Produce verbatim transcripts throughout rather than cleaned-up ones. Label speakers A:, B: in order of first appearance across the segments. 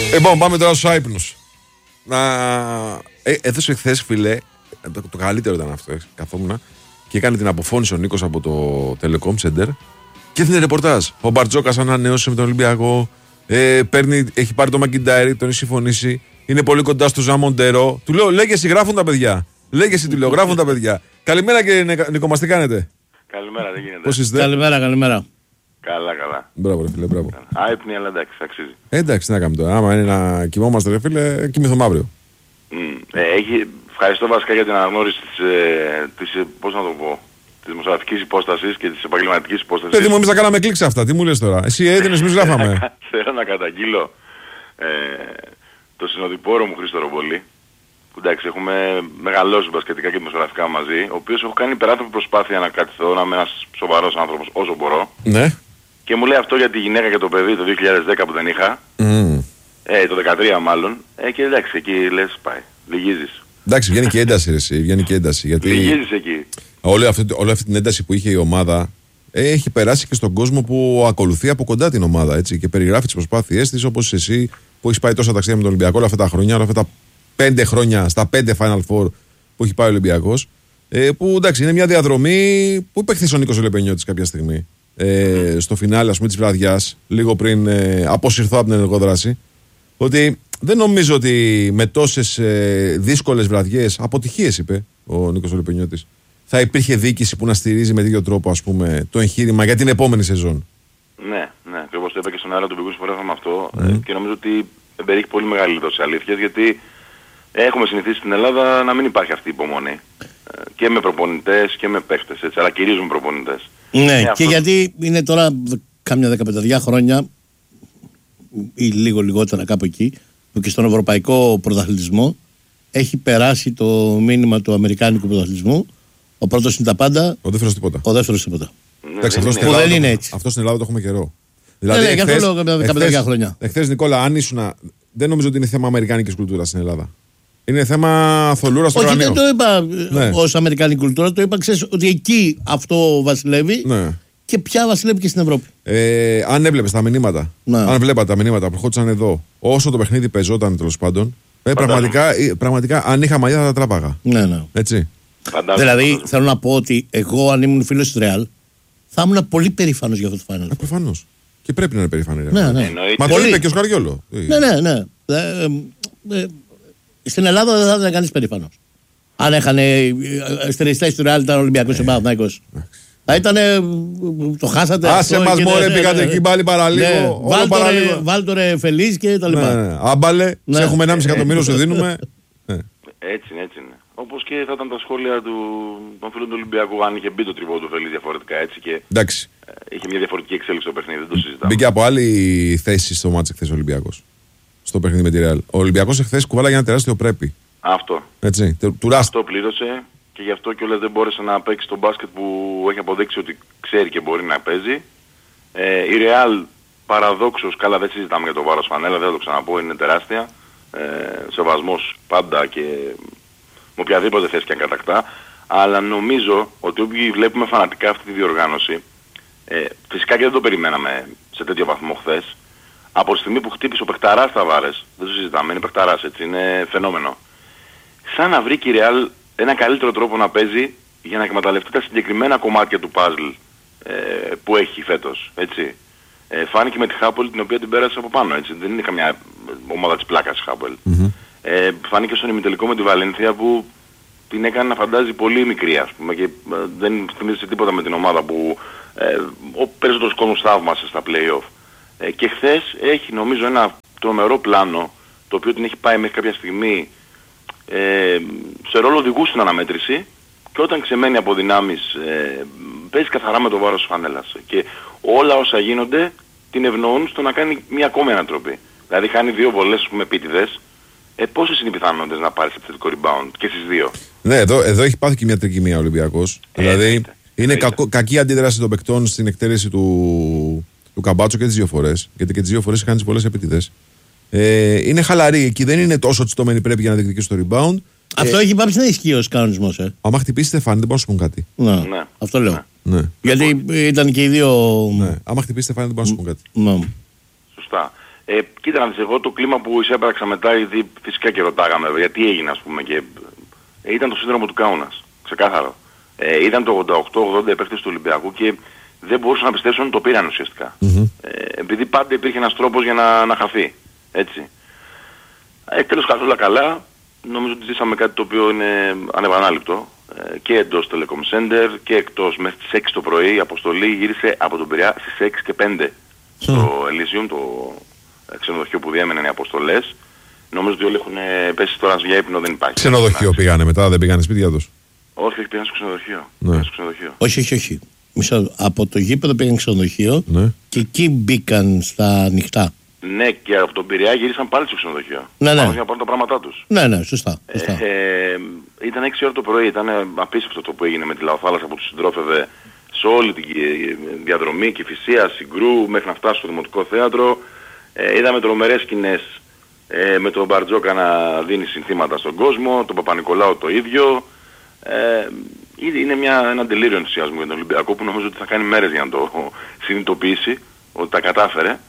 A: Λοιπόν, πάμε τώρα στους άϊπνους. Να... Ε, έδωσε χθες, φίλε, το, το καλύτερο ήταν αυτό, καθόμουν και έκανε την αποφώνηση ο Νίκος από το Telecom Center και έδινε ρεπορτάζ. Ο Μπαρτζόκας ανανέωσε με τον Ολυμπιακό, ε, παίρνει, έχει πάρει το Μακιντάιρι, τον έχει συμφωνήσει, είναι πολύ κοντά στο Ζαμοντέρο. Του λέω, λέγε εσύ, γράφουν τα παιδιά. Λέγε εσύ, του λέω, γράφουν τα παιδιά. Καλημέρα κύριε Νίκο, μας τι κάνετε?
B: Καλημέρα, δεν γίνεται.
A: Πώς είστε?
C: Καλημέρα, καλημέρα.
B: Καλά, καλά.
A: Μπράβο, ρε φίλε, μπράβο.
B: Άϊπνη, αλλά εντάξει, αξίζει.
A: Ε, εντάξει, τι να κάνουμε τώρα. Άμα είναι να κοιμόμαστε, ρε φίλε, κοιμηθούμε αύριο.
B: Mm. Ε, έχει... Ευχαριστώ βασικά για την αναγνώριση της, ε, της, ε, πώς να το πω, της δημοσιογραφικής υπόστασης και της επαγγελματικής υπόστασης.
A: Παιδί μου, εμείς τα κάναμε κλικ αυτά. Τι μου λες τώρα? Εσύ έδινες, εμείς γράφαμε.
B: Θέλω να καταγγείλω ε, το συνοδοιπόρο μου Χρήστο Ρομπολή. Που εντάξει, έχουμε μεγαλώσει μπασκετικά και δημοσιογραφικά μαζί. Ο οποίος έχω κάνει υπεράνθρωπη προσπάθεια να κρατηθώ, να είμαι ένας σοβαρός άνθρωπος όσο μπορώ.
A: Ναι.
B: Και μου λέει αυτό για τη γυναίκα και το παιδί το δύο χιλιάδες δέκα που δεν είχα. Mm. Ε, το δεκατρία μάλλον. Ε, και εντάξει, εκεί λες πάει. Λυγίζεις.
A: Εντάξει, βγαίνει και ένταση, εσύ, βγαίνει και ένταση. Γιατί
B: λυγίζεις εκεί.
A: Όλη αυτή, όλη αυτή την ένταση που είχε η ομάδα ε, έχει περάσει και στον κόσμο που ακολουθεί από κοντά την ομάδα. Έτσι, και περιγράφει τις προσπάθειές της, όπως εσύ που έχει πάει τόσα ταξίδια με τον Ολυμπιακό όλα αυτά τα χρόνια, όλα αυτά τα πέντε χρόνια, στα πέντε Final Four που έχει πάει ο Ολυμπιακός. Ε, που εντάξει, είναι μια διαδρομή που είπε χθες ο Νίκος Λεπενιώτης κάποια στιγμή. Ε, στο φινάλε, ας πούμε, της βραδιάς, λίγο πριν ε, αποσυρθώ από την ενεργοδράση, ότι δεν νομίζω ότι με τόσες ε, δύσκολες βραδιές, αποτυχίες είπε ο Νίκος Λεπενιώτης, θα υπήρχε διοίκηση που να στηρίζει με τέτοιο τρόπο, ας πούμε, το εγχείρημα για την επόμενη σεζόν.
B: Ναι, ναι, και όπως το είπα και στον αέρα του πηγού συμφωνήσαμε με αυτό mm. ε, και νομίζω ότι περιέχει πολύ μεγάλη δόση αλήθειας, γιατί έχουμε συνηθίσει στην Ελλάδα να μην υπάρχει αυτή η υπομονή. Ε, και με προπονητές και με παίχτες, έτσι, αλλά κυρίως με προπονητές.
C: Ναι,
B: ε,
C: και
B: αυτό...
C: γιατί είναι τώρα κάμια δεκαπενταριά χρόνια ή λίγο λιγότερα κάπου εκεί, που και στον ευρωπαϊκό πρωταθλητισμό έχει περάσει το μήνυμα του αμερικάνικου πρωταθλητισμού. Ο πρώτος είναι τα πάντα,
A: ο δεύτερος τίποτα.
C: Ο δεύτερος τίποτα.
B: Ναι,
A: εντάξει,
B: δεν
A: αυτό,
B: είναι.
A: δεν
C: είναι έτσι.
A: Αυτό στην Ελλάδα το έχουμε καιρό.
C: Δηλαδή, ναι, εχθές, αυτό λέω δεκαπέντε χρόνια.
A: Εχθές, Νικόλα, αν ήσουν, δεν νομίζω ότι είναι θέμα αμερικάνικης κουλτούρας στην Ελλάδα. Είναι θέμα θολούρα στο κρανίο.
C: Όχι, δεν το είπα
A: ναι.
C: ως αμερικάνικη κουλτούρα, το είπα, ξέρεις, ότι εκεί αυτό βασιλεύει
A: ναι.
C: και πια βασιλεύει και στην Ευρώπη.
A: Ε, αν έβλεπες τα μηνύματα, ναι. αν βλέπατε τα μηνύματα που ερχόντουσαν εδώ, όσο το παιχνίδι πεζόταν τέλος πάντων, ε, πραγματικά, πραγματικά αν είχα μαλλιά θα τα τράπαγα.
C: Ναι, ναι.
A: Έτσι.
B: Φαντάζομαι.
C: Δηλαδή θέλω να πω ότι εγώ, αν ήμουν φίλος της Ρεάλ, θα ήμουν πολύ περήφανος για αυτό το final.
A: Ε, προφανώς. Και πρέπει να είναι περήφανοι.
C: Ναι, ναι.
A: Μα το είπε και ο Σκαριόλο.
C: Ναι, ναι, ναι. Ε, ε, στην Ελλάδα δεν θα ήταν κανείς περήφανος. Αν έχανε στεριστές του Ρεάλ, ήταν Ολυμπιακός ο Παναθηναϊκός. Θα ήταν. Το χάσατε.
A: Άσε μας μωρέ, πήγατε εκεί πάλι παραλίγο.
C: Βάλτο ρε Φελής και τα λοιπά.
A: Άμπαλε, σε έχουμε ενάμιση εκατομμύριο, σου δίνουμε.
B: Έτσι είναι, έτσι είναι. Όπως και θα ήταν τα σχόλια του, των φίλων του Ολυμπιακού αν είχε μπει το τριβό του Φελής διαφορετικά, έτσι, και
A: εντάξει.
B: Ε, είχε μια διαφορετική εξέλιξη στο παιχνίδι, δεν το συζητάμε.
A: Μπήκε από άλλη θέση στο μάτς εχθές ο Ολυμπιακός. Στο παιχνίδι με τη Ρεάλ. Ο Ολυμπιακός εχθές κουβάλαγε ένα τεράστιο πρέπει.
B: Αυτό.
A: Έτσι, του
B: Αυτό πλήρωσε και γι' αυτό κιόλας δεν μπόρεσε να παίξει τον μπάσκετ που έχει αποδείξει ότι ξέρει και μπορεί να παίζει. Ε, η Ρεάλ παραδόξως, καλά δεν συζητάμε για το βάρος φανέλα, δεν θα το ξαναπώ, είναι τεράστια. Ε, σεβασμός πάντα και με οποιαδήποτε θέση και αν κατακτά. Αλλά νομίζω ότι όποιοι βλέπουμε φανατικά αυτή τη διοργάνωση, ε, φυσικά και δεν το περιμέναμε σε τέτοιο βαθμό χθες. Από τη στιγμή που χτύπησε ο παιχταράς Ταβάρες, δεν το συζητάμε, είναι παιχταράς, έτσι, είναι φαινόμενο. Σαν να βρει η Real ένα καλύτερο τρόπο να παίζει για να εκμεταλλευτεί τα συγκεκριμένα κομμάτια του puzzle ε, που έχει φέτος, έτσι. Ε, φάνηκε με τη Χάπολ, την οποία την πέρασε από πάνω, έτσι. Δεν είναι καμιά ομάδα της πλάκας η Χάπολ. Mm-hmm. Ε, φάνηκε στον ημιτελικό με τη Βαλένθια που την έκανε να φαντάζει πολύ μικρή, ας πούμε, και ε, δεν θυμίζει τίποτα με την ομάδα που ε, ο περισσότερος κόσμος θαύμασε στα play-off. Ε, και χθες έχει νομίζω ένα τρομερό πλάνο, το οποίο την έχει πάει μέχρι κάποια στιγμή ε, σε ρόλο οδηγού στην αναμέτρηση, και όταν ξεμένει από δυνάμεις ε, παίζει καθαρά με το βάρος της φανέλας. Και όλα όσα γίνονται την ευνοούν στο να κάνει μια ακόμη ανατροπή. Δηλαδή χάνει δύο βολές, ας πούμε, επίτηδες. Ε, πόσες είναι οι πιθανότητες να πάρει επιθετικό rebound και στις δύο?
A: Ναι, εδώ, εδώ έχει πάθει και μια τρικυμία ο Ολυμπιακός. Ε, δηλαδή είναι, είναι κακό, κακή αντίδραση των παικτών στην εκτέλεση του, του Καμπάτσο και τις δύο φορές. Γιατί και τις δύο φορές χάνει πολλές επίτηδες. Ε, είναι χαλαρή εκεί, δεν είναι τόσο τσιτωμένη πρέπει για να διεκδικήσει το rebound.
C: Αυτό ε, έχει πάψει να ισχύει ως κανονισμός. Ε.
A: Άμα χτυπήσει Στεφάνι, δεν μπορώ να σου πω κάτι.
C: Ναι, ναι. Αυτό λέω.
A: Ναι.
C: Γιατί ήταν και οι δύο.
A: Ναι. Άμα χτυπήσει Στεφάνι, δεν μπορώ να σου πω κάτι.
C: Ναι.
B: Σωστά. Ε, κοίτα να δεις, εγώ το κλίμα που εισέπραξα μετά, γιατί φυσικά και ρωτάγαμε γιατί έγινε ας πούμε, και ε, ήταν το σύνδρομο του Κάουνας, ξεκάθαρο. Ε, ήταν το ογδόντα οκτώ ογδόντα επέκτες του Ολυμπιακού και δεν μπορούσαν να πιστέψουν ότι το πήραν ουσιαστικά. Mm-hmm. Ε, επειδή πάντα υπήρχε ένας τρόπος για να, να χαθεί. Έτσι. Ε, τέλος καλά καλά, νομίζω ότι ζήσαμε κάτι το οποίο είναι ανεπανάληπτο. Ε, και εντός Telecom Center και εκτός. Μέχρι τις έξι το πρωί η αποστολή γύρισε από τον Πειραιά στις έξι και πέντε. Mm. Στο Elysium, το ξενοδοχείο που διέμεναν οι αποστολές. Νομίζω ότι όλοι έχουν πέσει τώρα για ύπνο, δεν υπάρχει.
A: Ξενοδοχείο πήγανε μετά, δεν πήγανε σπίτια τους?
B: Όχι, όχι, πήγαν στο ξενοδοχείο.
A: Ναι.
B: Πήγαν στο ξενοδοχείο.
C: Όχι, όχι, όχι. Μισό, από το γήπεδο πήγαν ξενοδοχείο, ναι, και εκεί μπήκαν στα ανοιχτά.
B: Ναι, και από τον Πειραιά γύρισαν πάλι στο ξενοδοχείο.
C: Ναι, ναι.
B: Για να πάρουν τα πράγματά τους.
C: Ναι, ναι, σωστά. σωστά.
B: Ε, ε, ήταν έξι ώρα το πρωί, ήταν απίστευτο το που έγινε με τη Λαοθάλασσα που τους συντρόφευε σε όλη τη διαδρομή, Κηφισίας, Συγκρού, μέχρι να φτάσει στο Δημοτικό Θέατρο. Ε, είδαμε τρομερές σκηνές ε, με τον Μπαρτζόκα να δίνει συνθήματα στον κόσμο, τον Παπα-Νικολάου το ίδιο. Ε, είναι μια, ένα τελείριο ενθουσιασμό για τον Ολυμπιακό που νομίζω ότι θα κάνει μέρες για να το συνειδητοποιήσει ότι τα κατάφερε.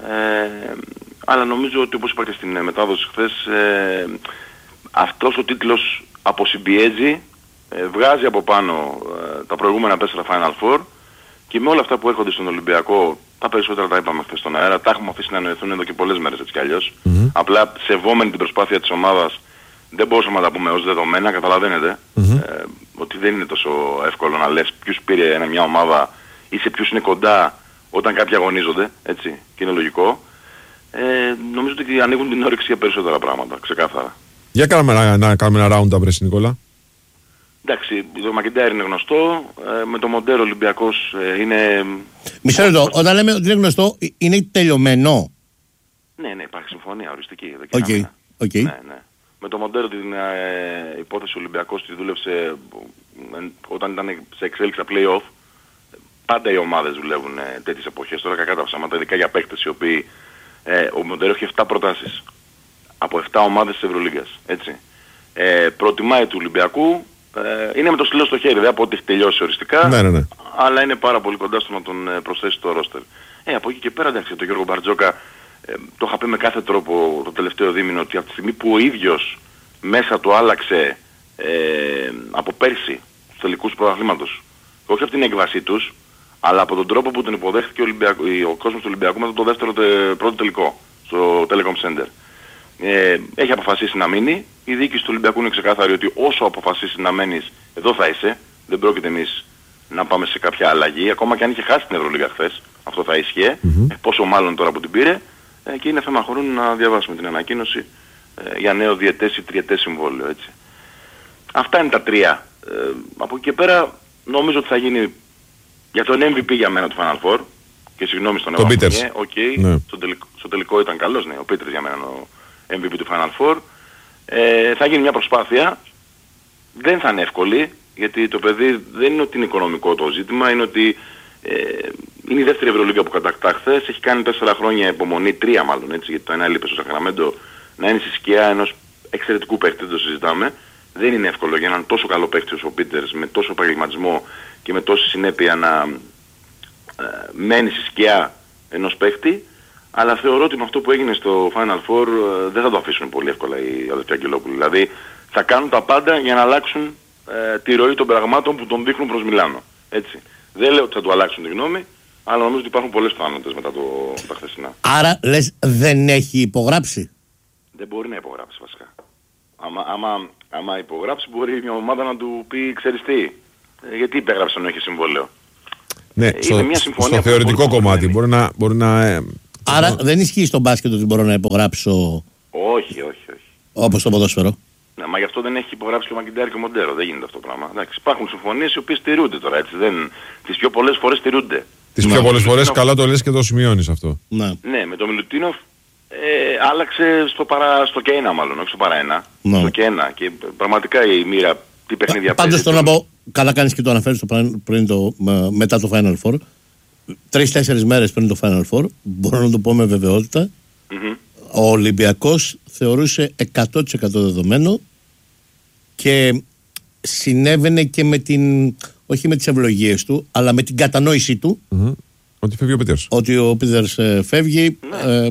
B: Ε, αλλά νομίζω ότι όπως είπα και στην μετάδοση χθες, ε, αυτός ο τίτλος αποσυμπιέζει, ε, βγάζει από πάνω ε, τα προηγούμενα τέσσερα Final Four και με όλα αυτά που έρχονται στον Ολυμπιακό, τα περισσότερα τα είπαμε χθες στον αέρα, τα έχουμε αφήσει να εννοηθούν εδώ και πολλές μέρες έτσι κι αλλιώς. Mm-hmm. Απλά σεβόμενη την προσπάθεια της ομάδας δεν μπορούσαμε να τα πούμε ως δεδομένα, καταλαβαίνετε, mm-hmm. ε, ότι δεν είναι τόσο εύκολο να λες ποιους πήρε μια ομάδα ή σε ποιους είναι κοντά όταν κάποιοι αγωνίζονται, έτσι, και είναι λογικό. Ε, νομίζω ότι ανοίγουν την όρεξη για περισσότερα πράγματα, ξεκάθαρα.
A: Για κάνουμε να, να κάνουμε ένα round-up, ρε Νικόλα.
B: Εντάξει, το Μακιντάιρ είναι γνωστό, ε, με το Μοντέρο Ολυμπιακός ε, είναι...
C: Μισό λεπτό, όταν λέμε ότι είναι γνωστό, είναι τελειωμένο?
B: Ναι, ναι, υπάρχει συμφωνία οριστική.
C: Οκ, okay, οκ. Okay.
B: Ναι, ναι. Με το Μοντέρο την ε, υπόθεση Ολυμπιακός τη δούλεψε ε, όταν ήταν σε εξέλιξη στα play-off. Πάντα οι ομάδες δουλεύουν ε, τέτοιες εποχές, τώρα κακά τα ψάματα, ειδικά για παίκτες οι οποίοι... Ε, ο Μοντέρο έχει επτά προτάσεις από επτά ομάδες της Ευρωλίγκας, έτσι. Ε, προτιμάει του Ολυμπιακού, ε, είναι με το στυλό στο χέρι, δεν από ότι έχει τελειώσει οριστικά,
A: ναι, ναι, ναι.
B: αλλά είναι πάρα πολύ κοντά στο να τον ε, προσθέσει στο ρόστερ. Ε, από εκεί και πέρα, εντάξει, τον Γιώργο Μπαρτζόκα, ε, το είχα πει με κάθε τρόπο το τελευταίο δίμηνο, ότι από τη στιγμή που ο ίδιος μέσα του άλλαξε ε, από πέρσι στους τελικούς του πρωταθλήματος, όχι από την έκβασή τους, αλλά από τον τρόπο που τον υποδέχθηκε ο, Ολυμπιακό, ο κόσμος του Ολυμπιακού μετά το δεύτερο τε, πρώτο τελικό στο Telecom Center. Ε, έχει αποφασίσει να μείνει. Η διοίκηση του Ολυμπιακού είναι ξεκάθαρη ότι όσο αποφασίσει να μένεις, εδώ θα είσαι. Δεν πρόκειται εμείς να πάμε σε κάποια αλλαγή. Ακόμα και αν είχε χάσει την Ευρωλίγα χθες, αυτό θα ίσχυε. Mm-hmm. Ε, πόσο μάλλον τώρα που την πήρε. Ε, και είναι θέμα χρόνου να διαβάσουμε την ανακοίνωση ε, για νέο διετές ή τριετές συμβόλαιο. Έτσι. Αυτά είναι τα τρία. Ε, από εκεί και πέρα νομίζω ότι θα γίνει για τον εμ βι πι για μένα του Final Four. Και συγγνώμη στον Εβαφωνιέ, okay, ναι. στο, τελικό, στο τελικό ήταν καλός, ναι, ο Πίτερς για μένα ο εμ βι πι του Final Four. Ε, θα γίνει μια προσπάθεια, δεν θα είναι εύκολη, γιατί το παιδί δεν είναι ότι είναι οικονομικό το ζήτημα, είναι ότι ε, είναι η δεύτερη Ευρωλίγκα που κατακτά χθες, έχει κάνει τέσσερα χρόνια υπομονή, τρία μάλλον έτσι, γιατί το ένα έλειπε στο Σακραμέντο, να είναι στη σκιά ενός εξαιρετικού παίκτη, δεν το συζητάμε. Δεν είναι εύκολο για έναν τόσο καλό παίκτη ως ο Πίτερς, με τόσο επαγγελματισμό και με τόση συνέπεια να ε, μένει στη σκιά ενός παίκτη, αλλά θεωρώ ότι με αυτό που έγινε στο Final Four ε, δεν θα το αφήσουν πολύ εύκολα οι αδελφοί Αγγελόπουλοι. Δηλαδή θα κάνουν τα πάντα για να αλλάξουν ε, τη ροή των πραγμάτων που τον δείχνουν προς Μιλάνο. Έτσι. Δεν λέω ότι θα του αλλάξουν τη γνώμη, αλλά νομίζω ότι υπάρχουν πολλές πιθανότητες μετά το, τα χθεσινά.
C: Άρα λες δεν έχει υπογράψει? Δεν
B: μπορεί να υπογράψει βασικά. Άμα, άμα, άμα υπογράψει μπορεί μια ομάδα να του πει ξέρεις τι, ε, γιατί υπέγραψε αν έχει συμβόλαιο.
A: Ναι, ε, στο, μια στο θεωρητικό κομμάτι μπορεί να... Μπορεί να ε,
C: άρα το... δεν ισχύει στον μπάσκετ ότι μπορώ να υπογράψω...
B: Όχι, όχι, όχι.
C: Όπως το ποδόσφαιρο.
B: Ναι, μα γι' αυτό δεν έχει υπογράψει και ο Μακιντάιρ και ο Μοντέρο. Δεν γίνεται αυτό το πράγμα. Εντάξει, υπάρχουν συμφωνίες οι οποίες στηρούνται τώρα, έτσι. Δεν... Τις πιο πολλές φορές στηρούνται.
A: Τις πιο πολλές φορές καλά το λες και το σημειώνεις αυτό.
C: Ναι,
B: ναι με τον Μιλουτίνοφ ε, άλλαξε στο, παρα... στο και ένα μάλλον, όχι στο παρά ένα.
C: Ναι.
B: Στο και ένα. Και πραγματικά η μοίρα, τι παιχνίδια παίζει.
C: Πάντως θέλω να πω, καλά κάνεις και το αναφέρεις το, πριν το, μετά το Final Four. Τρεις-τέσσερις μέρες πριν το Final Four, μπορώ να το πω με βεβαιότητα, mm-hmm. ο Ολυμπιακός θεωρούσε εκατό τοις εκατό δεδομένο και συνέβαινε και με την, όχι με τις ευλογίες του, αλλά με την κατανόησή του, mm-hmm.
A: Ότι φεύγει ο Πίτερς.
C: Ότι ο Πίτερς ε, φεύγει.
B: Ναι.
C: Ε,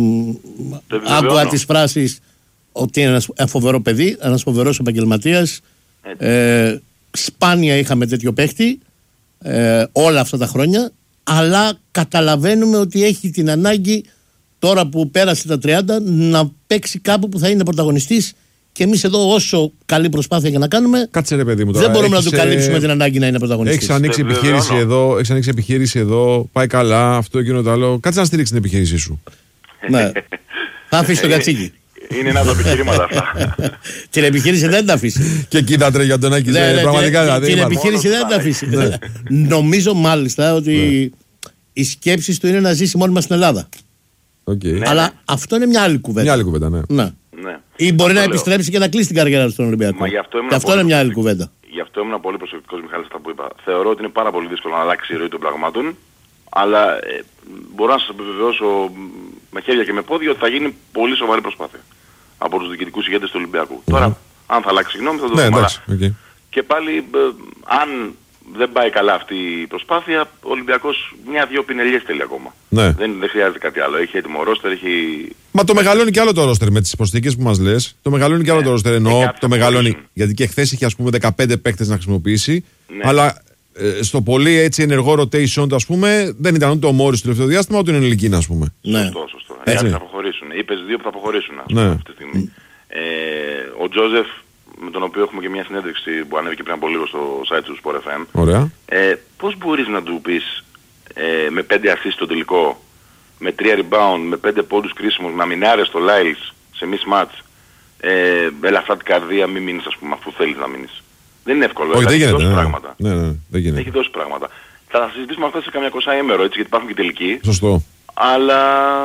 C: άκουγα τις φράσεις ότι είναι ένας φοβερό παιδί, ένας φοβερός επαγγελματίας. Ε, σπάνια είχαμε τέτοιο παίχτη ε, όλα αυτά τα χρόνια, αλλά καταλαβαίνουμε ότι έχει την ανάγκη τώρα που πέρασε τα τριάντα να παίξει κάπου που θα είναι πρωταγωνιστής. Και εμείς εδώ, όσο καλή προσπάθεια για να κάνουμε,
A: κάτσε, ρε, παιδί μου, τώρα.
C: δεν μπορούμε
A: έχεις,
C: να του καλύψουμε την ανάγκη να είναι πρωταγωνιστής.
A: Έχεις ανοίξει, επιχείρηση εδώ, έχεις ανοίξει επιχείρηση εδώ, πάει καλά, αυτό, εκείνο, το άλλο. Κάτσε να στηρίξει την επιχείρησή σου.
C: Ναι. Θα αφήσει το κατσίκι.
B: Είναι ένα από τα επιχειρήματα αυτά.
C: Την επιχείρηση δεν τα αφήσει.
A: Και κοίτατρε για τον Άκη. Πραγματικά.
C: Την επιχείρηση δεν τα αφήσει. Νομίζω μάλιστα ότι οι σκέψεις του είναι να ζήσει μόνιμα στην Ελλάδα. Αλλά αυτό είναι μια άλλη κουβέντα.
A: Μια άλλη κουβέντα, ναι.
B: Ναι.
C: Ή μπορεί αυτό να λέω. επιστρέψει και να κλείσει την καριέρα του στον Ολυμπιακό.
B: Μα γι' αυτό
C: και αυτό είναι μια άλλη κουβέντα.
B: Γι' αυτό ήμουν πολύ προσεκτικός, Μιχάλη, αυτά που είπα. Θεωρώ ότι είναι πάρα πολύ δύσκολο να αλλάξει η ροή των πραγμάτων, αλλά ε, μπορώ να σας επιβεβαιώσω με χέρια και με πόδια ότι θα γίνει πολύ σοβαρή προσπάθεια από τους διοικητικούς ηγέτες του Ολυμπιακού. Mm-hmm. Τώρα, αν θα αλλάξει γνώμη θα το δούμε.
A: Ναι, okay.
B: Και πάλι, ε, αν δεν πάει καλά αυτή η προσπάθεια, ο Ολυμπιακός μια-δυο πινελιές θέλει ακόμα.
A: Ναι.
B: Δεν, δεν χρειάζεται κάτι άλλο. Έχει έτοιμο ρόστερ, έχει...
A: Μα το μεγαλώνει και άλλο το ρόστερ με τις προσθήκες που μας λες. Το μεγαλώνει και άλλο ναι. το ρόστερ. Εννοώ το μεγαλώνει. Γιατί και χθες είχε, ας πούμε, δεκαπέντε παίκτες να χρησιμοποιήσει. Ναι. Αλλά ε, στο πολύ έτσι ενεργό rotation, ας πούμε, δεν ήταν ούτε ο Μόρις στο τελευταίο διάστημα, ούτε ο Νελικίνα, ας πούμε.
B: Ναι. Σωστό, σωστό. Οι άλλοι θα αποχωρήσουν. Είπες δύο που θα αποχωρήσουν, ας πούμε, ναι. αυτή τη στιγμή. Ε, ο Τζόζεφ, με τον οποίο έχουμε και μια συνέντευξη που ανέβηκε πριν από λίγο στο site του Sport εφ εμ.
A: Ωραία.
B: Ε, πώς μπορείς να του πεις ε, με πέντε assist στο τελικό, με τρία rebound, με πέντε πόντους κρίσιμους, να μην άρεσε το Lyles σε mismatch, ε, ελαφρά την καρδία, μην μείνεις, ας πούμε, αφού θέλεις να μείνεις. Δεν είναι εύκολο.
A: Όχι, δεν
B: έχει
A: γίνεται.
B: δώσει
A: Ναι,
B: πράγματα.
A: Ναι, ναι, δεν γίνεται.
B: Έχει δώσει πράγματα. Θα τα συζητήσουμε αυτά σε καμιά εικοσάήμερο, έτσι, γιατί υπάρχουν και τελικοί.
A: Σωστό.
B: Αλλά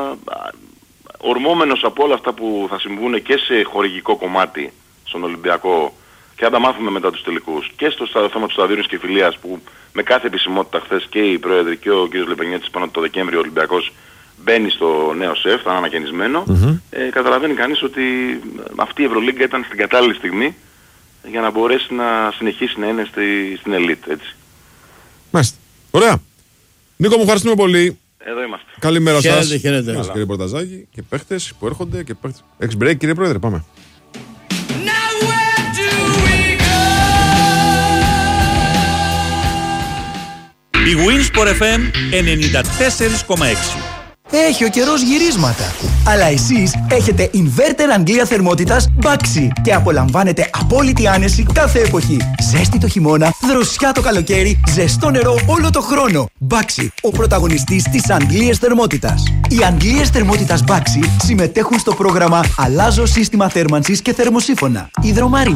B: ορμόμενος από όλα αυτά που θα συμβούν και σε χορηγικό κομμάτι στον Ολυμπιακό και αν τα μάθουμε μετά τους τελικούς και στο θέμα του σταδίου και φιλίας που με κάθε επισημότητα χθες και οι πρόεδροι και ο κ. Λεπενιέτης είπαν ότι το Δεκέμβριο ο Ολυμπιακός μπαίνει στο νέο σεφ, θα είναι ανακαινισμένο. Mm-hmm. Ε, καταλαβαίνει κανείς ότι αυτή η Ευρωλίγκα ήταν στην κατάλληλη στιγμή για να μπορέσει να συνεχίσει να είναι στη, στην ελίτ, έτσι.
A: Μάλιστα. Ωραία. Νίκο, μου ευχαριστούμε πολύ.
B: Εδώ είμαστε.
A: Καλημέρα σας.
C: Χαίρετε, χαίρετε.
A: Μας, κύριε Πορταζάκη, και παίχτες που έρχονται και παίχτες. Έχεις break, κύριε Πρόεδρε, πάμε.
D: Η Winsport εφ εμ ενενήντα τέσσερα κόμμα έξι.
E: Έχει ο καιρός γυρίσματα. Αλλά εσείς έχετε inverter Αγγλία θερμότητας Baxi και απολαμβάνετε απόλυτη άνεση κάθε εποχή. Ζέστη το χειμώνα, δροσιά το καλοκαίρι, ζεστό νερό όλο το χρόνο. Baxi, ο πρωταγωνιστής της Αγγλίας θερμότητας. Οι Αγγλίες θερμότητας Baxi συμμετέχουν στο πρόγραμμα Αλλάζω σύστημα θέρμανσης και θερμοσύφωνα. Υδρομάριν.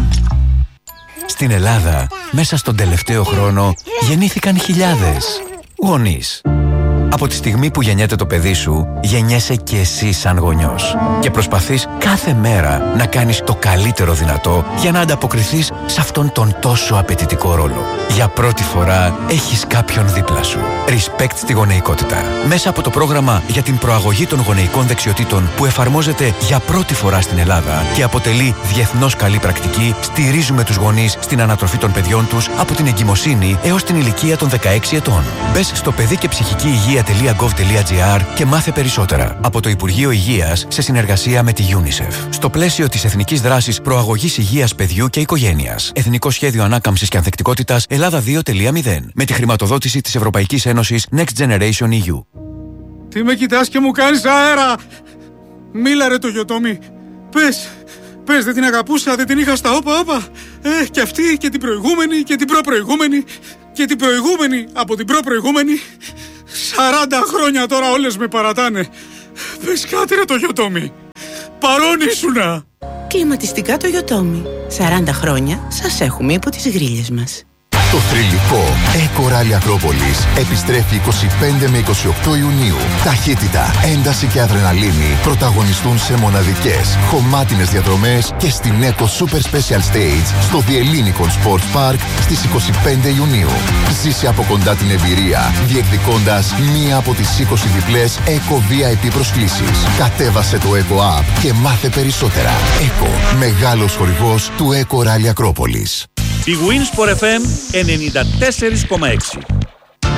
F: Στην Ελλάδα, μέσα στον τελευταίο χρόνο, γεννήθηκαν χιλιάδες γονείς. Από τη στιγμή που γεννιέται το παιδί σου, γεννιέσαι και εσύ σαν γονιός. Και προσπαθείς κάθε μέρα να κάνεις το καλύτερο δυνατό για να ανταποκριθείς σε αυτόν τον τόσο απαιτητικό ρόλο. Για πρώτη φορά έχεις κάποιον δίπλα σου. Respect στη γονεϊκότητα. Μέσα από το πρόγραμμα για την προαγωγή των γονεϊκών δεξιοτήτων που εφαρμόζεται για πρώτη φορά στην Ελλάδα και αποτελεί διεθνώς καλή πρακτική, στηρίζουμε τους γονείς στην ανατροφή των παιδιών τους από την εγκυμοσύνη έως την ηλικία των δεκαέξι ετών. Μπες στο παιδί και ψυχική υγεία τελεία γκοβ τελεία τζι άρ και μάθε περισσότερα από το Υπουργείο Υγείας σε συνεργασία με τη UNICEF. Στο πλαίσιο της Εθνικής Δράσης Προαγωγής Υγείας Παιδιού και Οικογένειας. Εθνικό Σχέδιο Ανάκαμψης και Ανθεκτικότητας Ελλάδα δύο τελεία μηδέν. Με τη χρηματοδότηση της Ευρωπαϊκής Ένωσης Next Generation ι γιου.
G: Τι με κοιτάς και μου κάνεις αέρα! Μίλα ρε το Γιωτόμι. Πες, πες δεν την αγαπούσα, δεν την είχα στα όπα όπα. Ε, και αυτή και την προηγούμενη και την προπροηγούμενη και την προηγούμενη από την προπροηγούμενη. Σαράντα χρόνια τώρα όλες με παρατάνε. Πες κάτι ρε το Γιωτόμι. Παρόν ήσουνα.
H: Κλιματιστικά το Γιωτόμι. Σαράντα χρόνια σας έχουμε υπό τις γρίλες μας.
I: Το θρυλικό Eco Rally Ακρόπολης επιστρέφει είκοσι πέντε με είκοσι οκτώ Ιουνίου. Ταχύτητα, ένταση και αδρεναλίνη πρωταγωνιστούν σε μοναδικές, χωμάτινες διαδρομές και στην Eco Super Special Stage στο The Ellinikon Sports Park στις είκοσι πέντε Ιουνίου. Ζήσε από κοντά την εμπειρία, διεκδικώντας μία από τις είκοσι διπλές Eco βι άι πι προσκλήσεις. Κατέβασε το Eco App και μάθε περισσότερα. Eco, μεγάλος χορηγός του Eco Rally Ακρόπολης.
D: Η Winsport εφ εμ ενενήντα τέσσερα κόμμα έξι.